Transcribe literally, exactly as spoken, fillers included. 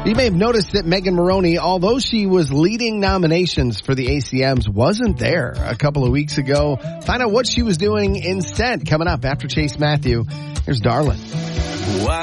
You may have noticed that Megan Moroney, although she was leading nominations for the A C Ms, wasn't there a couple of weeks ago. Find out what she was doing instead coming up after Chase Matthew. Here's Darlin'. Wow.